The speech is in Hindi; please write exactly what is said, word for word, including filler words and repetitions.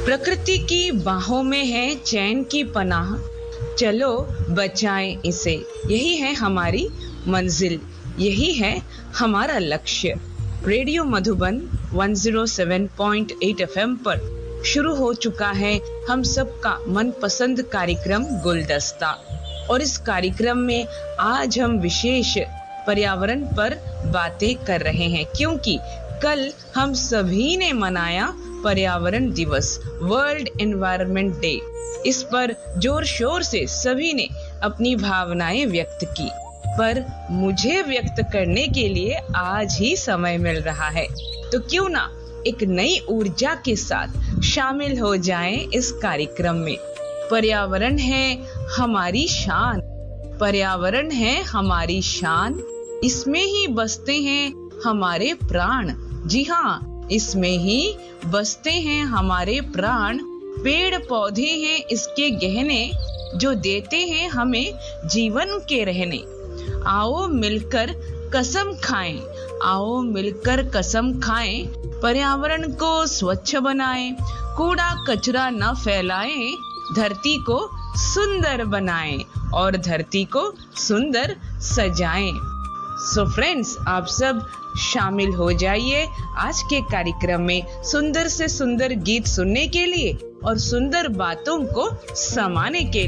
प्रकृति की बाहों में है चैन की पनाह, चलो बचाएं इसे। यही है हमारी मंजिल, यही है हमारा लक्ष्य। रेडियो मधुबन एक सौ सात पॉइंट आठ एफएम पर शुरू हो चुका है हम सबका मनपसंद कार्यक्रम गुलदस्ता, और इस कार्यक्रम में आज हम विशेष पर्यावरण पर बातें कर रहे हैं, क्योंकि कल हम सभी ने मनाया पर्यावरण दिवस, वर्ल्ड एनवायरनमेंट डे। इस पर जोर शोर से सभी ने अपनी भावनाएं व्यक्त की, पर मुझे व्यक्त करने के लिए आज ही समय मिल रहा है, तो क्यों ना एक नई ऊर्जा के साथ शामिल हो जाएं इस कार्यक्रम में। पर्यावरण है हमारी शान, पर्यावरण है हमारी शान, इसमें ही बसते हैं हमारे प्राण। जी हाँ, इसमें ही बसते हैं हमारे प्राण। पेड़ पौधे हैं इसके गहने, जो देते हैं हमें जीवन के रहने। आओ मिलकर कसम खाएं, आओ मिलकर कसम खाएं, पर्यावरण को स्वच्छ बनाएं, कूड़ा कचरा न फैलाएं, धरती को सुंदर बनाएं और धरती को सुंदर सजाएं। सो फ्रेंड्स, आप सब शामिल हो जाइए आज के कार्यक्रम में सुंदर से सुंदर गीत सुनने के लिए और सुंदर बातों को समाने के लिए।